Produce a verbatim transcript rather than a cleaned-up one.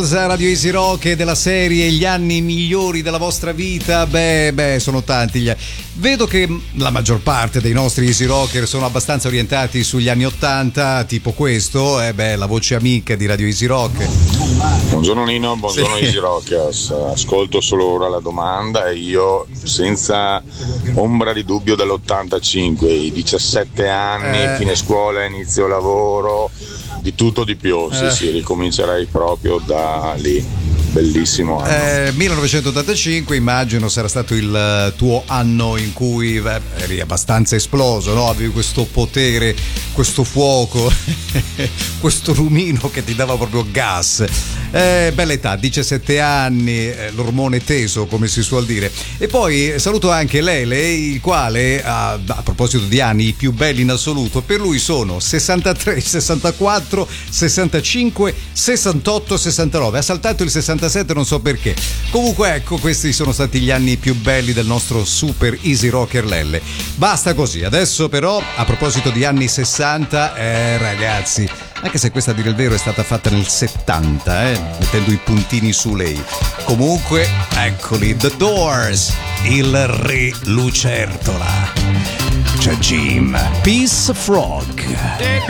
Radio Easy Rock e della serie Gli anni migliori della vostra vita. Beh, beh, sono tanti gli... Vedo che la maggior parte dei nostri Easy Rocker sono abbastanza orientati sugli anni ottanta, tipo questo, eh beh, la voce amica di Radio Easy Rock. Buongiorno Nino, buongiorno Sì. Easy Rockers. Ascolto solo ora la domanda e io senza ombra di dubbio dall'ottantacinque, i diciassette anni, Eh. fine scuola, inizio lavoro, di tutto di più, sì Eh. sì, ricomincerei proprio da lì. Bellissimo anno. Eh, millenovecentottantacinque immagino sarà stato il tuo anno in cui beh, eri abbastanza esploso, no? Avevi questo potere, questo fuoco, questo rumino che ti dava proprio gas. Eh, bella età, diciassette anni, eh, l'ormone teso come si suol dire. E poi saluto anche Lele, il quale a, a proposito di anni i più belli in assoluto, per lui sono sessantatré, sessantaquattro, sessantacinque, sessantotto, sessantanove. Ha saltato il sessantasette, non so perché. Comunque ecco, questi sono stati gli anni più belli del nostro super Easy Rocker Lelle. Basta così. Adesso però, a proposito di anni sessanta, eh ragazzi, anche se questa a dire il vero è stata fatta nel settanta, eh, mettendo i puntini su lei. Comunque, eccoli, The Doors, il re lucertola. C'è Jim, Peace Frog.